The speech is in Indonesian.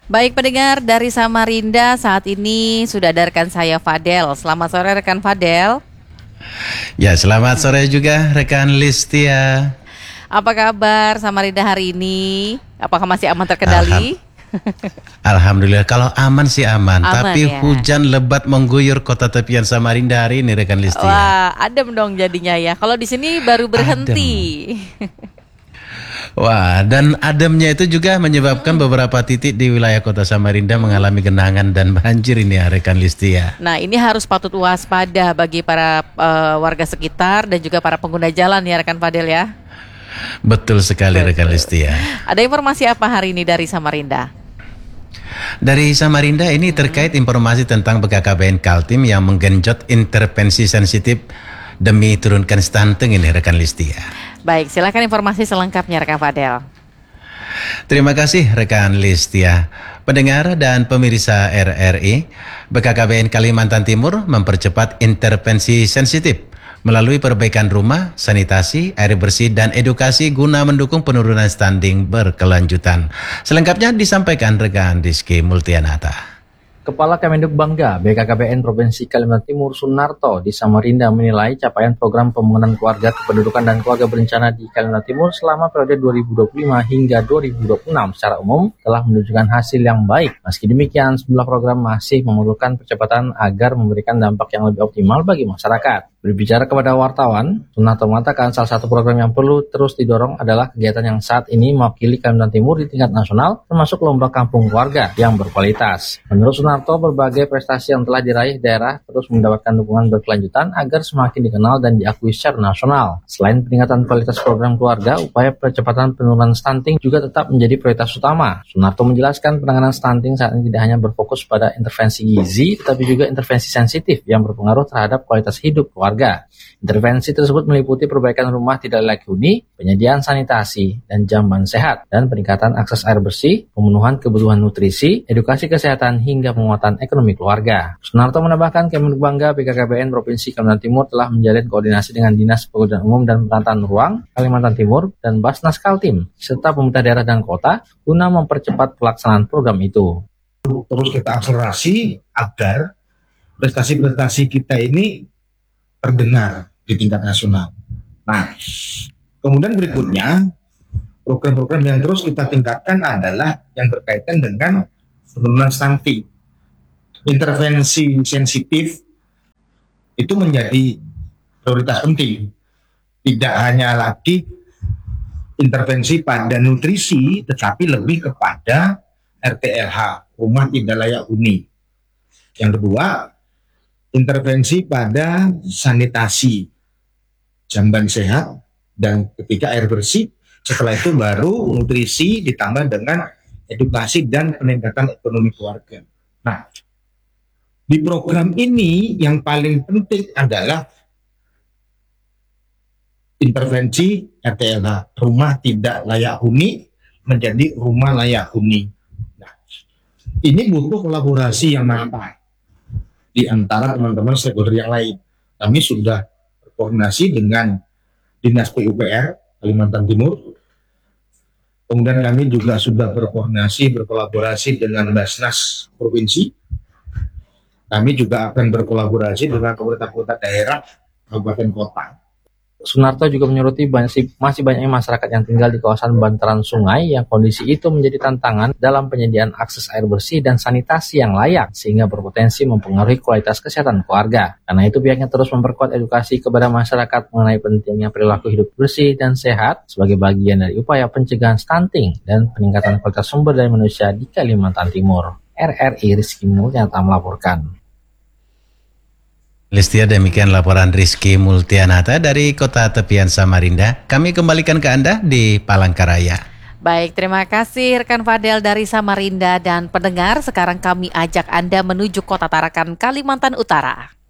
Baik pendengar dari Samarinda, saat ini sudah ada rekan saya Fadel. Selamat sore rekan Fadel. Ya, selamat sore juga rekan Listia. Apa kabar Samarinda hari ini? Apakah masih aman terkendali? Alhamdulillah, kalau aman sih aman, tapi ya. hujan lebat mengguyur kota tepian Samarinda hari ini rekan Listia. Wah, adem dong jadinya ya. Kalau di sini baru berhenti. Wah, dan ademnya itu juga menyebabkan beberapa titik di wilayah kota Samarinda mengalami genangan dan banjir ini ya rekan Listia. Nah, ini harus patut waspada bagi para warga sekitar dan juga para pengguna jalan ya rekan Fadel ya. Betul sekali rekan Listia. Ada informasi apa hari ini dari Samarinda? Dari Samarinda ini terkait informasi tentang BKKBN Kaltim yang menggenjot intervensi sensitif demi turunkan stunting ini rekan Listia. Baik, silakan informasi selengkapnya rekan Fadel. Terima kasih rekan Listia. Pendengar dan pemirsa RRI, BKKBN Kalimantan Timur mempercepat intervensi sensitif melalui perbaikan rumah, sanitasi, air bersih, dan edukasi guna mendukung penurunan stunting berkelanjutan. Selengkapnya disampaikan rekan Rizky Multianata. Kepala Kemenduk Bangga BKKBN Provinsi Kalimantan Timur Sunarto di Samarinda menilai capaian program pembangunan keluarga kependudukan dan keluarga berencana di Kalimantan Timur selama periode 2025 hingga 2026 secara umum telah menunjukkan hasil yang baik. Meski demikian, sejumlah program masih memerlukan percepatan agar memberikan dampak yang lebih optimal bagi masyarakat. Berbicara kepada wartawan, Sunarto mengatakan salah satu program yang perlu terus didorong adalah kegiatan yang saat ini mewakili Kalimantan Timur di tingkat nasional, termasuk lomba kampung keluarga yang berkualitas. Menurut Sunarto, berbagai prestasi yang telah diraih daerah terus mendapatkan dukungan berkelanjutan agar semakin dikenal dan diakui secara nasional. Selain peningkatan kualitas program keluarga, upaya percepatan penurunan stunting juga tetap menjadi prioritas utama. Sunarto menjelaskan penanganan stunting saat ini tidak hanya berfokus pada intervensi gizi, tetapi juga intervensi sensitif yang berpengaruh terhadap kualitas hidup keluarga. Intervensi tersebut meliputi perbaikan rumah tidak layak huni, penyediaan sanitasi dan jamban sehat, dan peningkatan akses air bersih, pemenuhan kebutuhan nutrisi, edukasi kesehatan, hingga penguatan ekonomi keluarga. Sunarto menambahkan Kemenduk Bangga BKKBN Provinsi Kalimantan Timur telah menjalin koordinasi dengan Dinas Pekerjaan Umum dan Penataan Ruang Kalimantan Timur dan Basnas Kaltim, serta pemerintah daerah dan kota guna mempercepat pelaksanaan program itu. Terus kita akselerasi agar prestasi-prestasi kita ini terdengar di tingkat nasional. Nah, kemudian berikutnya program-program yang terus kita tingkatkan adalah yang berkaitan dengan penurunan stunting. Intervensi sensitif itu menjadi prioritas penting. Tidak hanya lagi intervensi pada nutrisi, tetapi lebih kepada RTLH, rumah tidak layak huni. Yang kedua, intervensi pada sanitasi, jamban sehat, dan ketiga air bersih. Setelah itu baru nutrisi ditambah dengan edukasi dan peningkatan ekonomi keluarga. Nah, di program ini yang paling penting adalah intervensi RTLH, rumah tidak layak huni menjadi rumah layak huni. Nah, ini butuh kolaborasi yang matang di antara teman-teman stakeholder yang lain. Kami sudah berkoordinasi dengan Dinas PUPR Kalimantan Timur. Kemudian kami juga sudah berkolaborasi dengan Basnas Provinsi. Kami juga akan berkolaborasi dengan pemerintah kota daerah, kabupaten kota. Sunarto juga menyoroti masih banyaknya masyarakat yang tinggal di kawasan bantaran sungai yang kondisi itu menjadi tantangan dalam penyediaan akses air bersih dan sanitasi yang layak sehingga berpotensi mempengaruhi kualitas kesehatan keluarga. Karena itu pihaknya terus memperkuat edukasi kepada masyarakat mengenai pentingnya perilaku hidup bersih dan sehat sebagai bagian dari upaya pencegahan stunting dan peningkatan kualitas sumber daya manusia di Kalimantan Timur. RRI Rizky Multianata melaporkan. Listia, demikian laporan Rizky Multianata dari kota tepian Samarinda. Kami kembalikan ke Anda di Palangkaraya. Baik, terima kasih rekan Fadel dari Samarinda dan pendengar. Sekarang kami ajak Anda menuju Kota Tarakan, Kalimantan Utara.